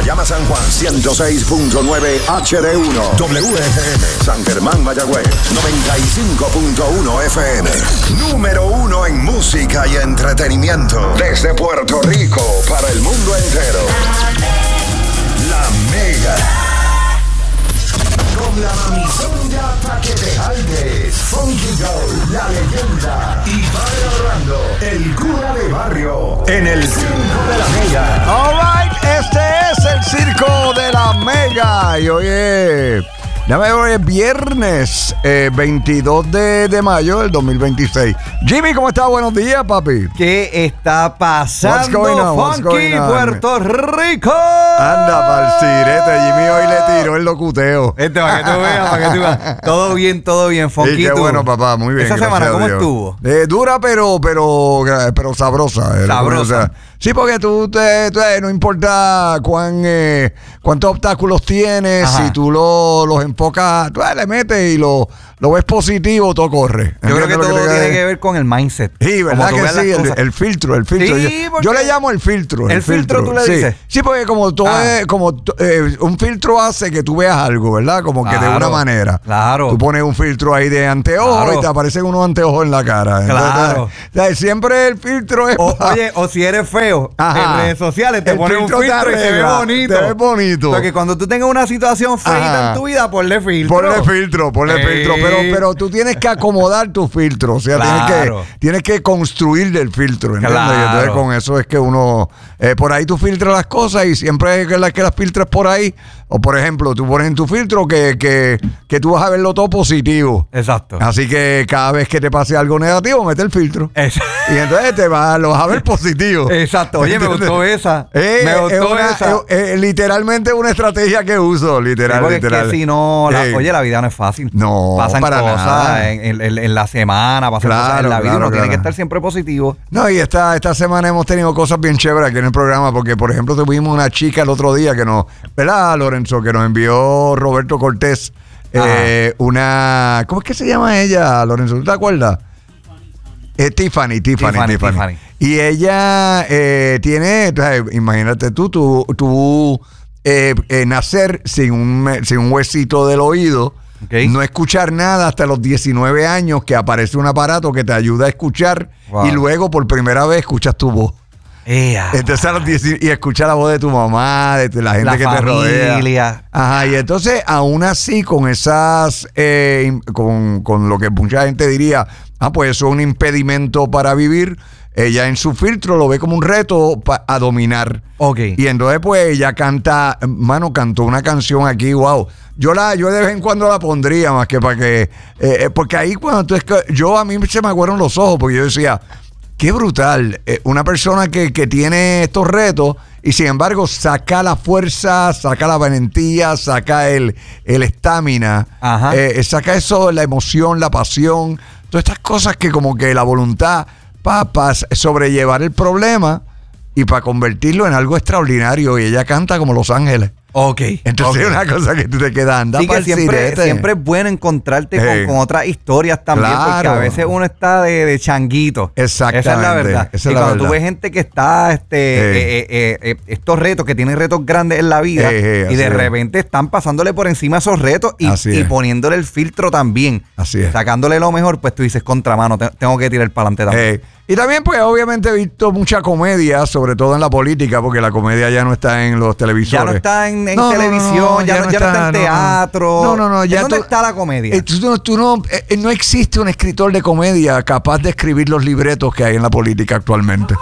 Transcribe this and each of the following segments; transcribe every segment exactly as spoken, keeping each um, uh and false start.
Guayama, San Juan, ciento seis punto nueve H D uno. W F M, San Germán, Mayagüez, noventa y cinco punto uno F M. Número uno en música y entretenimiento. Desde Puerto Rico para el mundo entero. La Mega. Con la mamizonga pa' que te jaldes. Funky Joe, la leyenda. Y Padre Orlando, el cura de barrio. En el Circo de la Mega. All right, este es el Circo de la Mega. Y hoy es, dame hoy es viernes eh, veintidós de mayo del dos mil veintiséis. Jimmy, ¿cómo estás? Buenos días, papi. ¿Qué está pasando, on, Funky Puerto Rico? Anda pa'l sirete. Jimmy hoy le tiró el locuteo. Este, para que tú veas, para que tú veas. Todo bien, todo bien, Funky. Sí, qué bueno, papá, muy bien. ¿Esa semana cómo estuvo? Eh, dura, pero, pero, pero sabrosa. Sabrosa. O sea, sí, porque tú, te, tú no importa cuán, eh, cuántos obstáculos tienes, Ajá. si tú lo, los enfocas, tú le metes y lo, lo ves positivo, todo corre. Yo creo que todo que tiene que ver con el mindset. Sí, ¿verdad que sí? El, el filtro, el filtro. Sí, yo, yo le llamo el filtro. El, el filtro, filtro, tú le sí. dices. Sí, porque como todo ah. es, como eh, un filtro hace que tú veas algo, ¿verdad? Como que claro, de una manera. Claro. Tú pones un filtro ahí de anteojos claro. y te aparecen unos anteojos en la cara. Claro. Entonces, siempre el filtro es. O, pa... Oye, o si eres feo Ajá. en redes sociales, te pones un filtro y se ve bonito. Te ve bonito. Porque cuando tú tengas una situación feita en tu vida, ponle filtro. Ponle filtro, ponle Ey. filtro. Pero, pero tú tienes que acomodar tu filtro. O sea, claro. tienes que, tienes que construir del filtro. ¿Entiendes? Claro. Y entonces con eso es que uno. Eh, por ahí tú filtras las cosas y siempre que las que las filtras por ahí. O por ejemplo, tú pones en tu filtro que, que, que tú vas a verlo todo positivo. Exacto. Así que cada vez que te pase algo negativo, mete el filtro. Exacto. Y entonces te vas, lo vas a ver positivo. Exacto. Oye, me gustó esa. Eh, me gustó una, esa. Eh, eh, literalmente una estrategia que uso, literal, sí, literal. Es que si no, la, eh, oye, la vida no es fácil. No, pasan para cosas nada. En, en, en la semana, pasan claro, cosas en la vida. Claro, Uno claro. tiene que estar siempre positivo. No, y esta, esta semana hemos tenido cosas bien chéveres aquí en el programa, porque por ejemplo tuvimos una chica el otro día que nos, ¿verdad, Lorenzo? Que nos envió Roberto Cortés eh, una, ¿cómo es que se llama ella, Lorenzo? ¿Tú te acuerdas? Eh, Tiffany, Tiffany, Tiffany, Tiffany. Tiffany. Y ella eh, tiene, imagínate tú, tú, tú eh, eh, nacer sin un, sin un huesito del oído. Okay. No escuchar nada hasta los diecinueve años, que aparece un aparato que te ayuda a escuchar wow. y luego por primera vez escuchas tu voz. Ea. Entonces a los diez, y escuchar la voz de tu mamá, de la gente la que familia. te rodea. Ajá, y entonces aún así con esas, eh, con, con lo que mucha gente diría, ah, pues eso es un impedimento para vivir. Ella en su filtro lo ve como un reto pa, a dominar. Okay. Y entonces pues ella canta, mano, cantó una canción aquí, wow. Yo la, yo de vez en cuando la pondría más que para que, eh, porque ahí cuando tú, yo a mí se me aguaron los ojos porque yo decía, qué brutal, eh, una persona que, que tiene estos retos y sin embargo saca la fuerza, saca la valentía, saca el el estamina, eh, saca eso, la emoción, la pasión, todas estas cosas que como que la voluntad para sobrellevar el problema y para convertirlo en algo extraordinario. Y ella canta como Los Ángeles. Ok. Entonces okay. es una cosa que tú te quedas andando. Sí, que siempre, siempre es bueno encontrarte hey. con, con otras historias también, claro. porque a veces uno está de, de changuito. Exactamente. Esa es la verdad. Esa y es la cuando verdad. tú ves gente que está, este, hey. eh, eh, eh, estos retos, que tienen retos grandes en la vida, hey, hey, y de es. repente están pasándole por encima esos retos y, y poniéndole el filtro también. Así es. Sacándole lo mejor, pues tú dices, contramano, te, tengo que tirar para adelante también. Hey. Y también, pues, obviamente he visto mucha comedia, sobre todo en la política, porque la comedia ya no está en los televisores. Ya no está en, en no, televisión, no, no, ya, ya, no, ya no está en teatro. No, no, no. Ya ¿Dónde tú, está la comedia? Eh, tú, tú no, eh, no existe un escritor de comedia capaz de escribir los libretos que hay en la política actualmente.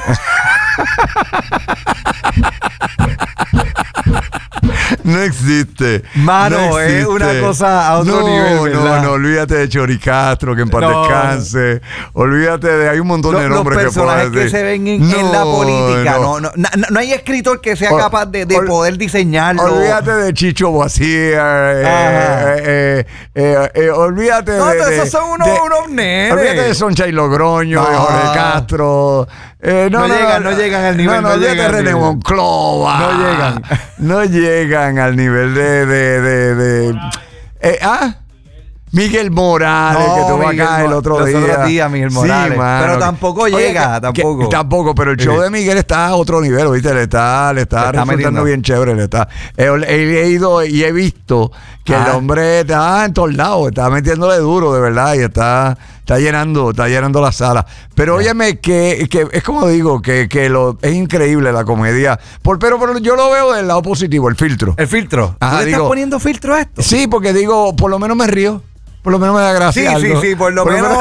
No existe. Mano, no existe. Es una cosa a otro no, nivel, ¿verdad? No, no, olvídate de Choricastro, que en paz no. descanse. Olvídate de, hay un montón los, de nombres que puedo decir. Los personajes que se ven en, no, en la política. No. No, no, no, no hay escritor que sea o, capaz de, de ol, poder diseñarlo. Olvídate de Chicho Boacía. Eh, eh, eh, eh, olvídate no, de... No, esos de, son unos, de, unos nenes. Olvídate de Soncha y Logroño, no. de Jorge Castro. Eh, no, no, no, llegan, no, no llegan al nivel. No, no, no llegan. De René Monclova. No llegan. No llegan al nivel de... de, de, de eh, ¿Ah? Miguel Morales, No, que tuvo Miguel acá Mo- el otro los día. otros días, Miguel Morales. Sí, mano. Pero tampoco Oye, llega, que- tampoco. que- tampoco, pero el show Sí. de Miguel está a otro nivel, ¿viste? Le está, le está, Se está resultando metiendo. bien chévere. Le está. He, he- he ido y he visto que Ah. el hombre está en todos lados, está metiéndole duro, de verdad, y está, está llenando, está llenando la sala. Pero óyeme, que, que es como digo, que, que lo, es increíble la comedia. Por, pero, pero yo lo veo del lado positivo, el filtro. El filtro. Ajá, ¿Tú le digo- estás poniendo filtro a esto? Sí, porque digo, por lo menos me río. Por lo menos me da gracia. Sí, sí, algo. sí, por lo menos.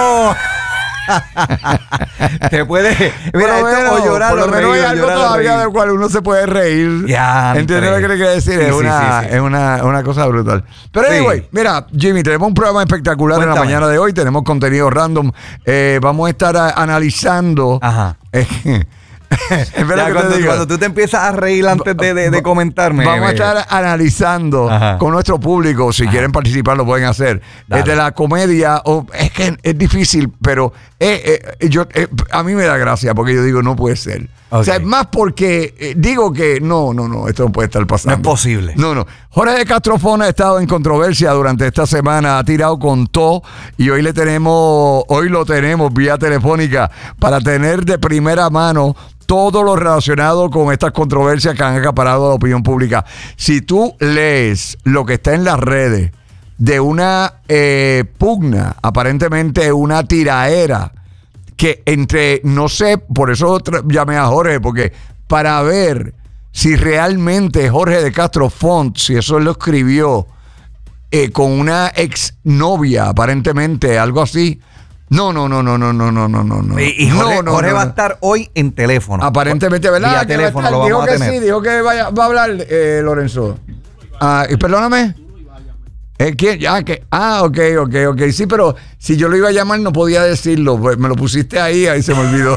Te puede. Por Mira, lo esto menos, o llorar por lo o menos hay reír, o algo llorar o todavía reír. del cual uno se puede reír. Ya, ¿Entiendes lo que le quiero decir? Sí, es, sí, una, sí, sí. es una, una cosa brutal. Pero Sí. anyway, mira, Jimmy, tenemos un programa espectacular en la Cuéntame. mañana de hoy. Tenemos contenido random. Eh, vamos a estar a- analizando. Ajá. Espera Ya, que te cuando, diga. cuando tú te empiezas a reír antes de, de, de comentarme. Vamos a eh, estar analizando Ajá. con nuestro público. Si quieren participar, lo pueden hacer. Dale. Es de la comedia. O, es que es difícil, pero eh, eh, yo, eh, a mí me da gracia porque yo digo, no puede ser. O sea, Ok. es más porque eh, digo que no, no, no, esto no puede estar pasando. No es posible. No, no. Jorge de Castrofón ha estado en controversia durante esta semana, ha tirado con todo y hoy le tenemos, hoy lo tenemos vía telefónica para tener de primera mano todo lo relacionado con estas controversias que han acaparado la opinión pública. Si tú lees lo que está en las redes de una eh, pugna, aparentemente una tiraera, que entre, no sé, por eso tra- llamé a Jorge, porque para ver si realmente Jorge de Castro Font, si eso él lo escribió eh, con una exnovia, aparentemente, algo así. No, no, no, no, no, no, no, no, no, no. Y, y Jorge, no, no, Jorge no, va a no. estar hoy en teléfono. Aparentemente, ¿verdad? Vía Que va a teléfono estar. lo Dijo vamos a que tener. sí, dijo que vaya, va a hablar eh, Lorenzo. Ah, y perdóname. Eh, ¿quién? Ah, que, ah, ok, ok, ok. Sí, pero si yo lo iba a llamar no podía decirlo. Pues me lo pusiste ahí, ahí se me olvidó.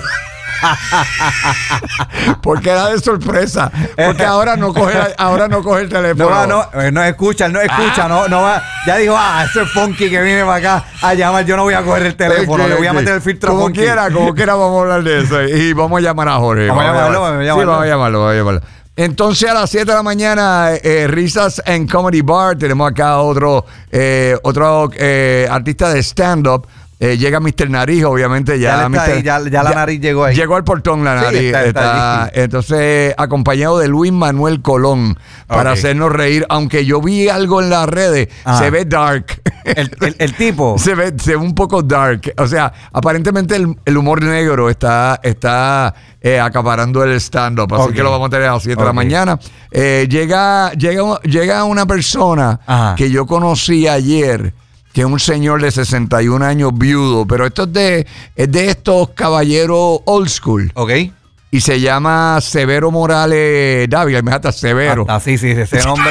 Porque era de sorpresa. Porque ahora no coge, ahora no coge el teléfono. No va, no, eh, no escucha, no escucha, no, no va. Ya dijo, ah, ese es Funky que viene para acá a llamar. Yo no voy a coger el teléfono, Ok, le voy a ok. meter el filtro Como Funky. quiera, como quiera vamos a hablar de eso. Y vamos a llamar a Jorge. Vamos a llamarlo, vamos a Sí, llamarlo. vamos a llamarlo, vamos a llamarlo. Entonces a las siete de la mañana, eh, Risas en Comedy Bar, tenemos acá otro, eh, otro eh, artista de stand-up. Eh, llega mister Nariz, obviamente ya. Ya él está mister ahí, ya- ya la nariz llegó ahí. Llegó al portón la Sí, nariz. está- está está- allí. entonces, acompañado de Luis Manuel Colón para Ok. hacernos reír. Aunque yo vi algo en las redes, Ajá. se ve dark. El, el- el tipo. Se ve, se ve un poco dark. O sea, aparentemente el, el humor negro está, está eh, acaparando el stand-up. Así Ok. que lo vamos a tener a las siete de la Ok. mañana. Eh, llega, llega, llega una persona Ajá. que yo conocí ayer, que es un señor de sesenta y un años viudo, pero esto es de, es de estos caballeros old school. ¿Ok? Y se llama Severo Morales Dávila. Me hasta Severo. Ah, sí, sí, ese nombre.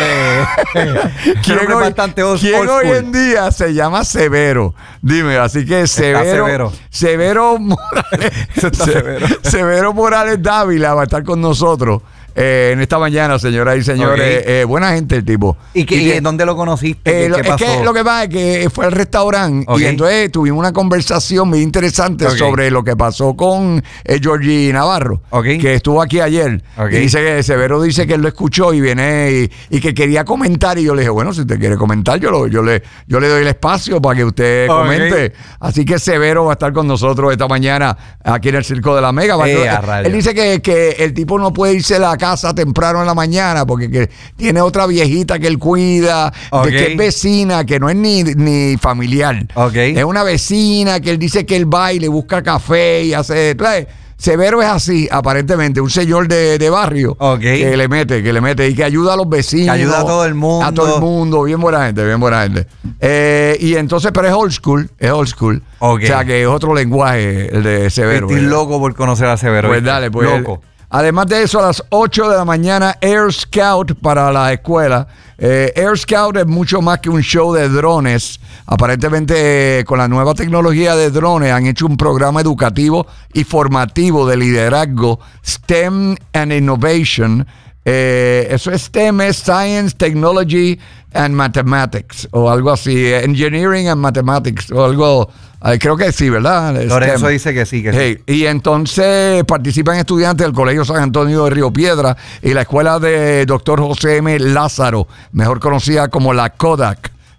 ese nombre es hoy, bastante old, quién old hoy school. en día se llama Severo? Dime, así que Severo. Severo. Severo Morales. Eso está Se- severo. Severo Morales Dávila va a estar con nosotros eh, en esta mañana, señoras y señores. Ok. Eh, buena gente el tipo. ¿Y, qué, Y y que- en dónde lo conociste? eh, ¿Qué, lo- qué es pasó? que lo que pasa es que fue al restaurante Ok. y entonces tuvimos una conversación muy interesante Ok. sobre lo que pasó con eh, Georgie Navarro, Ok. que estuvo aquí ayer. Ok. Y dice que Severo dice que él lo escuchó y viene y, y que quería comentar. Y yo le dije, bueno, si usted quiere comentar, yo, lo, yo, le, yo le doy el espacio para que usted Ok. comente. Así que Severo va a estar con nosotros esta mañana aquí en el Circo de la Mega. Va- Eh, a él, rayos. dice que, que el tipo no puede irse a la casa temprano en la mañana porque que tiene otra viejita que él cuida, Ok. de que es vecina, que no es ni, ni familiar. Ok. Es una vecina que él dice que él va y le busca café y hace... Entonces, Severo es así, aparentemente, un señor de, de barrio Ok. que le mete, que le mete y que ayuda a los vecinos. Que ayuda a todo el mundo. A todo el mundo, bien buena gente, bien buena gente. Eh, y entonces, pero es old school, es old school. Ok. O sea que es otro lenguaje el de Severo. Estoy ¿verdad? loco por conocer a Severo. Pues ¿viste? dale, pues. Loco. Además de eso, a las ocho de la mañana, Air Scout para la escuela. Eh, Air Scout es mucho más que un show de drones. Aparentemente, eh, con la nueva tecnología de drones, han hecho un programa educativo y formativo de liderazgo, STEM and Innovation. Eh, eso es STEM, es Science, Technology and Mathematics, o algo así, Engineering and Mathematics, o algo, eh, creo que sí, ¿verdad? Lorenzo STEM. dice que sí, que sí. Hey, y entonces participan estudiantes del Colegio San Antonio de Río Piedra y la escuela de doctor José M. Lázaro, mejor conocida como la Kodak.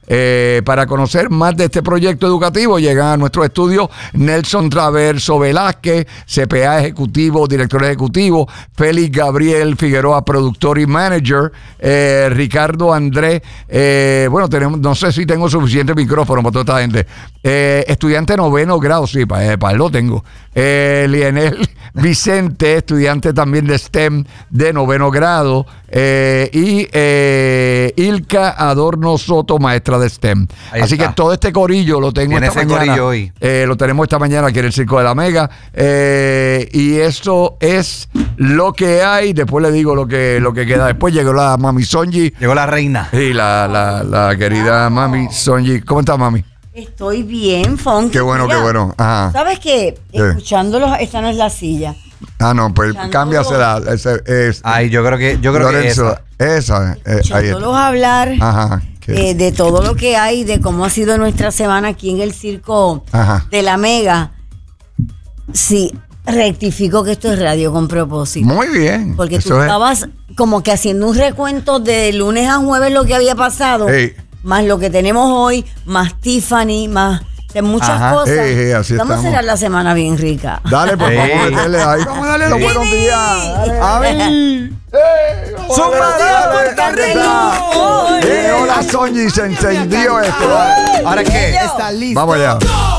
Eh, para conocer más de este proyecto educativo, llegan a nuestro estudio Nelson Traverso Velázquez, C P A ejecutivo, director ejecutivo, Félix Gabriel Figueroa, productor y manager, eh, Ricardo Andrés, eh, bueno, tenemos, no sé si tengo suficiente micrófono para toda esta gente, eh, estudiante noveno grado, sí, para, eh, para él lo tengo, eh, Lienel Vicente, estudiante también de S T E M de noveno grado, eh, y eh, Ilka Adorno Soto, maestra de S T E M. Ahí Así está. que todo este corillo lo tengo Tiene esta ese mañana. corillo hoy. Eh, lo tenemos esta mañana aquí en el Circo de la Mega. Eh, y eso es lo que hay. Después le digo lo que, lo que queda. Después llegó la Mami Sonji. Llegó la reina. Y la, la, la querida Mami Sonji. ¿Cómo está, Mami? Estoy bien, Fonky. Qué bueno, Mira, qué bueno. Ajá. ¿Sabes qué? ¿Qué? Escuchándolos, esta no es la silla. Ah, no, pues Escuchando- cámbiasela. Ese, es, Ay, yo creo que, yo creo Lorenzo, que esa. esa. eh, ahí Escuchándolos está. hablar Ajá. ¿Qué? eh, de todo lo que hay, de cómo ha sido nuestra semana aquí en el Circo Ajá. de la Mega. Sí, rectifico que esto es radio con propósito. Muy bien. Porque Eso tú es- estabas como que haciendo un recuento de lunes a jueves lo que había pasado, Ey. más lo que tenemos hoy, más Tiffany, más de muchas Ajá. cosas. Ey, ey, así Vamos a estamos. cerrar la semana bien rica. Dale, pues vamos a Ey. meterle ahí. Vamos a darle los Ey. buenos días. Dale. A ver. ¡Ey! Vamos a ¡Zumba, darle, dale, dale, Puerto dale. Rico! Llegó la Sonji y se encendió esto. ¿Ahora qué? Vamos allá.